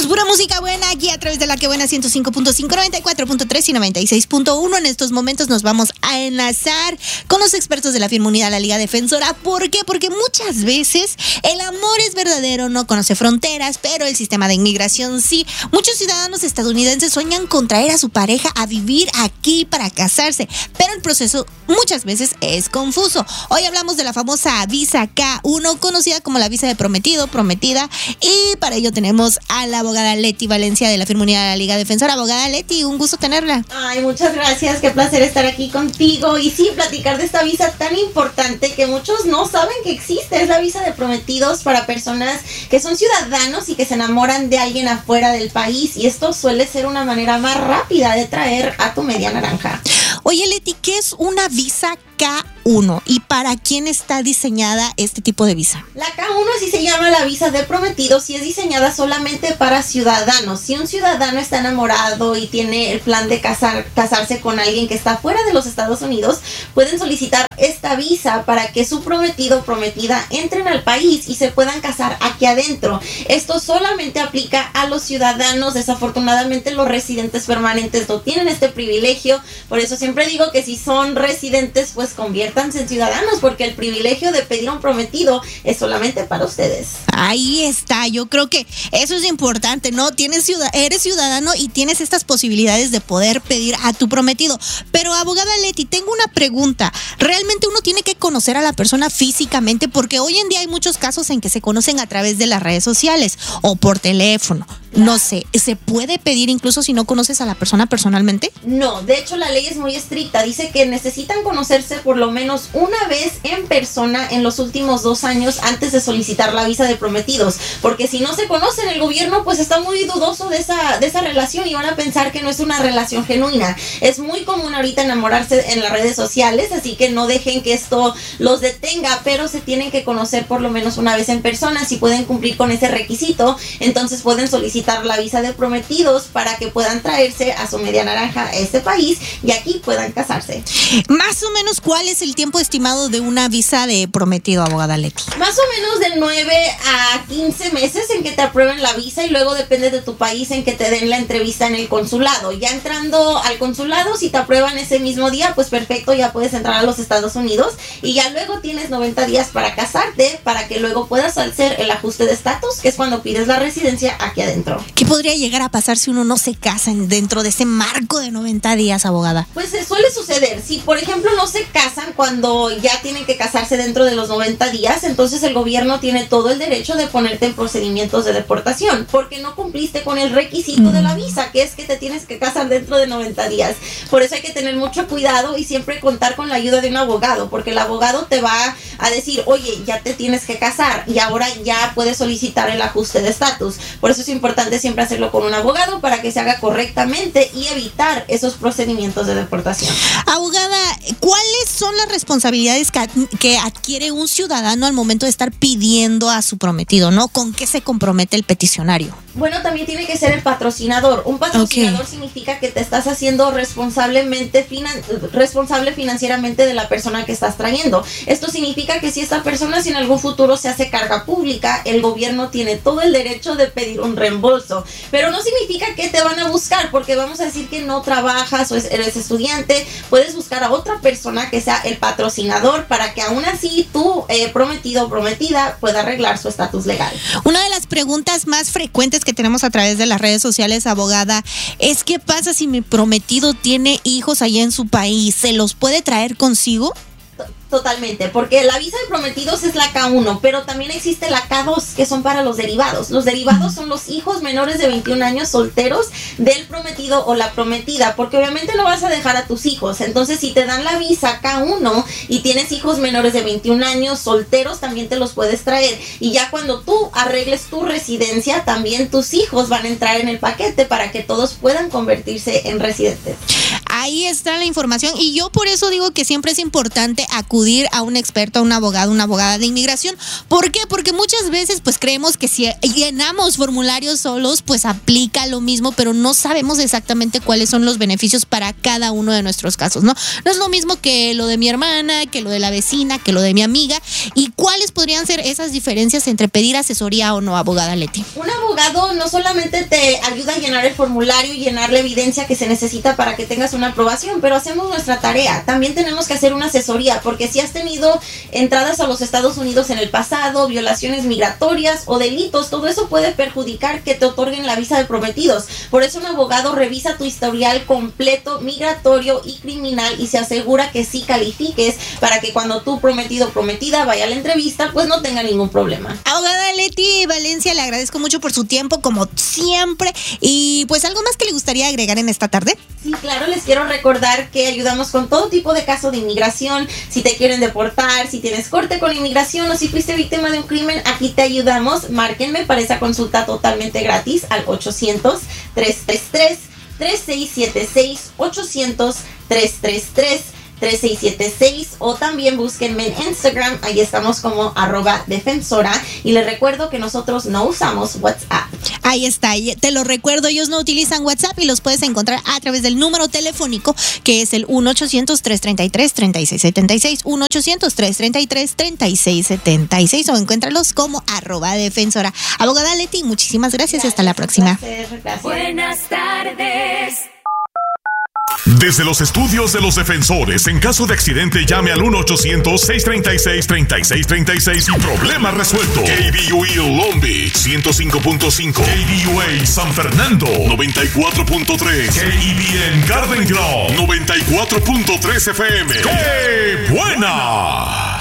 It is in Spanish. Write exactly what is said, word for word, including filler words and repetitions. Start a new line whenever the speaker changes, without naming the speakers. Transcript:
pura música buena aquí a través de la que buena ciento cinco punto cinco, noventa y cuatro punto tres y noventa y seis punto uno. En estos momentos nos vamos a enlazar con los expertos de la firma unida La Liga Defensora. ¿Por qué? Porque muchas veces el amor es verdadero, no conoce fronteras, pero el sistema de inmigración sí. Muchos ciudadanos estadounidenses sueñan con traer a su pareja a vivir aquí para casarse, pero el proceso muchas veces es confuso. Hoy hablamos de la famosa visa K uno, conocida como la visa de prometido, prometida, y para ello tenemos a la abogada Leti Valencia de la firma unida de La Liga Defensora. Abogada Leti, un gusto tenerla.
Ay, muchas gracias, qué placer estar aquí contigo y sí, platicar de esta visa tan importante que muchos no saben que existe. Es la visa de prometidos para personas que son ciudadanos y que se enamoran de alguien afuera del país, y esto suele ser una manera más rápida de traer a tu media naranja.
Oye, Leti, ¿qué es una visa K uno y para quién está diseñada este tipo de visa?
La K uno así se llama la visa de prometidos y es diseñada solamente para ciudadanos. Si un ciudadano está enamorado y tiene el plan de casar, casarse con alguien que está fuera de los Estados Unidos, pueden solicitar esta visa para que su prometido o prometida entren al país y se puedan casar aquí adentro. Esto solamente aplica a los ciudadanos. Desafortunadamente los residentes permanentes no tienen este privilegio. Por eso siempre digo que si son residentes, pues conviértanse en ciudadanos, porque el privilegio de pedir a un prometido es solamente para ustedes.
Ahí está, yo creo que eso es importante, ¿no? Tienes ciudad, eres ciudadano y tienes estas posibilidades de poder pedir a tu prometido. Pero, abogada Leti, tengo una pregunta. ¿Realmente uno tiene que conocer a la persona físicamente? Porque hoy en día hay muchos casos en que se conocen a través de las redes sociales o por teléfono. No sé, ¿se puede pedir incluso si no conoces a la persona personalmente?
No, de hecho la ley es muy estricta. Dice que necesitan conocerse por lo menos una vez en persona en los últimos dos años antes de solicitar la visa de prometidos. Porque si no se conocen, el gobierno pues está muy dudoso de esa, de esa relación y van a pensar que no es una relación genuina. Es muy común ahorita enamorarse en las redes sociales, así que no dejen que esto los detenga, pero se tienen que conocer por lo menos una vez en persona. Si pueden cumplir con ese requisito, entonces pueden solicitar la visa de prometidos para que puedan traerse a su media naranja a este país y aquí puedan casarse.
Más o menos, ¿cuál es el tiempo estimado de una visa de prometido, abogada Leti?
Más o menos de nueve a quince meses en que te aprueben la visa, y luego depende de tu país en que te den la entrevista en el consulado. Ya entrando al consulado, si te aprueban ese mismo día, pues perfecto, ya puedes entrar a los Estados Unidos y ya luego tienes noventa días para casarte, para que luego puedas hacer el ajuste de estatus, que es cuando pides la residencia aquí adentro.
¿Qué podría llegar a pasar si uno no se casa dentro de ese marco de noventa días, abogada?
Pues se suele suceder. Si, por ejemplo, no se casan cuando ya tienen que casarse dentro de los noventa días, entonces el gobierno tiene todo el derecho de ponerte en procedimientos de deportación, porque no cumpliste con el requisito mm. de la visa, que es que te tienes que casar dentro de noventa días. Por eso hay que tener mucho cuidado y siempre contar con la ayuda de un abogado, porque el abogado te va a decir, oye, ya te tienes que casar y ahora ya puedes solicitar el ajuste de estatus. Por eso es importante siempre hacerlo con un abogado para que se haga correctamente y evitar esos procedimientos de deportación.
Abogada, ¿cuáles son las responsabilidades que, que adquiere un ciudadano al momento de estar pidiendo a su prometido, ¿no? ¿Con qué se compromete el peticionario?
Bueno, también tiene que ser el patrocinador. Un patrocinador okay. significa que te estás haciendo responsablemente finan- responsable financieramente de la persona que estás trayendo. Esto significa que si esta persona si en algún futuro se hace carga pública, el gobierno tiene todo el derecho de pedir un reembolso. Pero no significa que te van a buscar, porque vamos a decir que no trabajas o eres estudiante, puedes buscar a otra persona que sea el patrocinador para que aún así tu eh, prometido o prometida pueda arreglar su estatus legal.
Una de las preguntas más frecuentes que tenemos a través de las redes sociales, abogada, es ¿qué pasa si mi prometido tiene hijos allá en su país? ¿Se los puede traer consigo?
Totalmente, porque la visa de prometidos es la K uno, pero también existe la K dos, que son para los derivados. Los derivados son los hijos menores de veintiún años solteros del prometido o la prometida, porque obviamente no vas a dejar a tus hijos. Entonces, si te dan la visa K uno y tienes hijos menores de veintiún años solteros, también te los puedes traer. Y ya cuando tú arregles tu residencia, también tus hijos van a entrar en el paquete para que todos puedan convertirse en residentes.
Ahí está la información y yo por eso digo que siempre es importante acudir a un experto, a un abogado, una abogada de inmigración. ¿Por qué? Porque muchas veces pues creemos que si llenamos formularios solos pues aplica lo mismo, pero no sabemos exactamente cuáles son los beneficios para cada uno de nuestros casos, ¿no? No es lo mismo que lo de mi hermana, que lo de la vecina, que lo de mi amiga. ¿Y cuáles podrían ser esas diferencias entre pedir asesoría o no, abogada Leti?
Un abogado no solamente te ayuda a llenar el formulario y llenar la evidencia que se necesita para que tengas una aprobación, pero hacemos nuestra tarea. También tenemos que hacer una asesoría, porque si has tenido entradas a los Estados Unidos en el pasado, violaciones migratorias o delitos, todo eso puede perjudicar que te otorguen la visa de prometidos. Por eso un abogado revisa tu historial completo, migratorio y criminal, y se asegura que sí califiques para que cuando tu prometido o prometida vaya a la entrevista, pues no tenga ningún problema.
Abogada Leti Valencia, le agradezco mucho por su tiempo, como siempre. Y pues, ¿algo más que le gustaría agregar en esta tarde?
Sí, claro, les quiero recordar que ayudamos con todo tipo de caso de inmigración. Si te quieren deportar, si tienes corte con inmigración o si fuiste víctima de un crimen, aquí te ayudamos. Márquenme para esa consulta totalmente gratis al ochocientos, trescientos treinta y tres, treinta y seis setenta y seis, ochocientos, trescientos treinta y tres, treinta y seis setenta y seis, o también búsquenme en Instagram, ahí estamos como arroba defensora, y les recuerdo que nosotros no usamos WhatsApp.
Ahí está, te lo recuerdo, ellos no utilizan WhatsApp y los puedes encontrar a través del número telefónico que es el uno ochocientos, trescientos treinta y tres, treinta y seis setenta y seis, uno ochocientos, trescientos treinta y tres, treinta y seis setenta y seis, o encuéntralos como arroba defensora. Abogada Leti, muchísimas gracias, gracias y hasta la próxima.
Gracias, gracias.
Buenas tardes.
Desde los estudios de los defensores, en caso de accidente llame al uno ochocientos, seiscientos treinta y seis, treinta y seis treinta y seis y problema resuelto. K B U E Long Beach ciento cinco punto cinco, K B U A San Fernando noventa y cuatro punto tres, K E B N Garden Grove noventa y cuatro punto tres F M. ¡Qué buena!